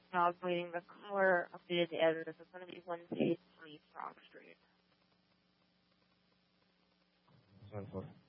Calculating the color, updated the address. It's going to be 183 Frog Street.